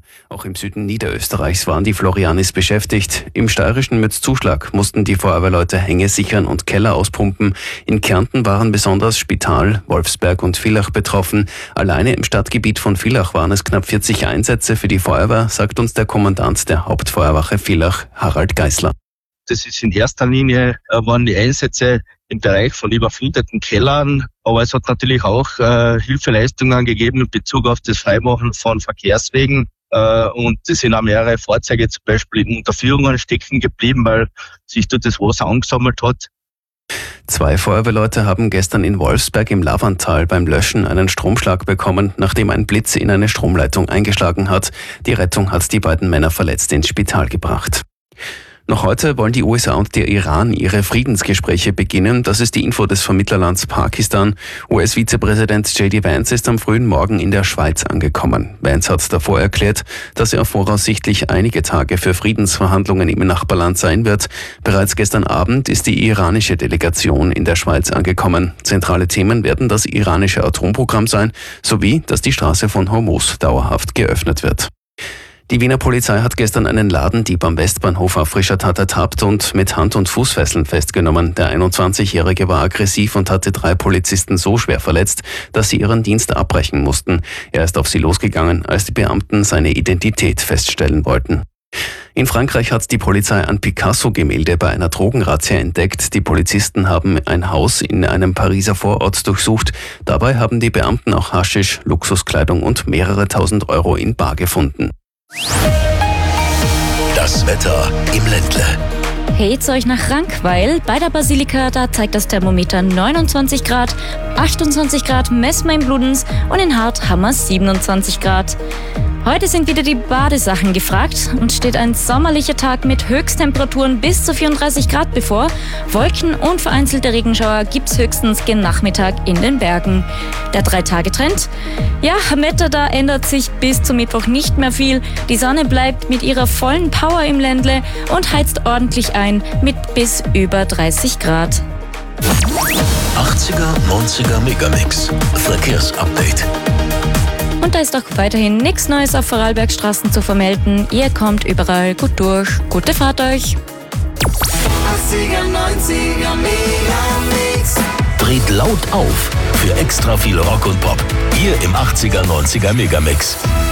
Auch im Süden Niederösterreichs waren die Florianis beschäftigt. Im steirischen Mützzuschlag mussten die Feuerwehrleute Hänge sichern und Keller auspumpen. In Kärnten waren besonders Spital, Wolfsberg und Villach betroffen. Alleine im Stadtgebiet von Villach waren es knapp 40 Einsätze für die Feuerwehr, sagt uns der Kommandant der Hauptfeuerwache Villach, Harald Geisler. Das ist in erster Linie waren die Einsätze im Bereich von überfluteten Kellern, aber es hat natürlich auch Hilfeleistungen gegeben in Bezug auf das Freimachen von Verkehrswegen. Und es sind auch mehrere Fahrzeuge zum Beispiel in Unterführungen stecken geblieben, weil sich dort das Wasser angesammelt hat. 2 Feuerwehrleute haben gestern in Wolfsberg im Lavantal beim Löschen einen Stromschlag bekommen, nachdem ein Blitz in eine Stromleitung eingeschlagen hat. Die Rettung hat die beiden Männer verletzt ins Spital gebracht. Noch heute wollen die USA und der Iran ihre Friedensgespräche beginnen. Das ist die Info des Vermittlerlands Pakistan. US-Vizepräsident J.D. Vance ist am frühen Morgen in der Schweiz angekommen. Vance hat davor erklärt, dass er voraussichtlich einige Tage für Friedensverhandlungen im Nachbarland sein wird. Bereits gestern Abend ist die iranische Delegation in der Schweiz angekommen. Zentrale Themen werden das iranische Atomprogramm sein, sowie, dass die Straße von Hormuz dauerhaft geöffnet wird. Die Wiener Polizei hat gestern einen Ladendieb am Westbahnhof auf frischer Tat ertappt und mit Hand- und Fußfesseln festgenommen. Der 21-Jährige war aggressiv und hatte 3 Polizisten so schwer verletzt, dass sie ihren Dienst abbrechen mussten. Er ist auf sie losgegangen, als die Beamten seine Identität feststellen wollten. In Frankreich hat die Polizei ein Picasso-Gemälde bei einer Drogenrazzia entdeckt. Die Polizisten haben ein Haus in einem Pariser Vorort durchsucht. Dabei haben die Beamten auch Haschisch, Luxuskleidung und mehrere tausend Euro in bar gefunden. Das Wetter im Ländle. Hey, zu euch nach Rankweil. Bei der Basilika, da zeigt das Thermometer 29 Grad, 28 Grad messen wir in Bludenz und in Hart haben wir 27 Grad. Heute sind wieder die Badesachen gefragt und steht ein sommerlicher Tag mit Höchsttemperaturen bis zu 34 Grad bevor. Wolken und vereinzelte Regenschauer gibt's höchstens gen Nachmittag in den Bergen. Der 3-Tage-Trend? Ja, am Wetter da ändert sich bis zum Mittwoch nicht mehr viel. Die Sonne bleibt mit ihrer vollen Power im Ländle und heizt ordentlich ein mit bis über 30 Grad. 80er, 90er Megamix. Verkehrsupdate. Und da ist auch weiterhin nichts Neues auf Vorarlbergstraßen zu vermelden. Ihr kommt überall gut durch. Gute Fahrt euch. 80er, 90er Megamix. Dreht laut auf für extra viel Rock und Pop. Hier im 80er, 90er Megamix.